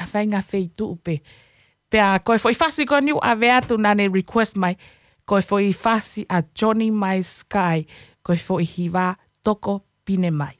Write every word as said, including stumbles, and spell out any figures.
whainga whei tu upe. Pea koe fo i whasi ko niu a vea tu nane request mai. Koe fo i whasi a Johnny My Sky. Koe fo i hiwa toko pine mai.